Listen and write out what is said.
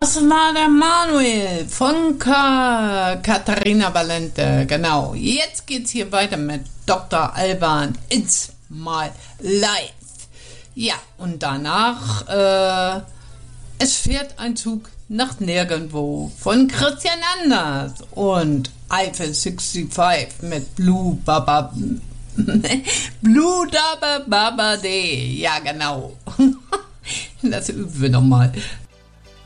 Das war der Manuel von Katharina Valente. Genau. Jetzt geht's hier weiter mit Dr. Alban. It's my life. Ja, und danach, es fährt ein Zug nach nirgendwo von Christian Anders und Eiffel 65 mit Blue Baba. Blue Dabba Baba Day. Ja, genau. Das üben wir nochmal.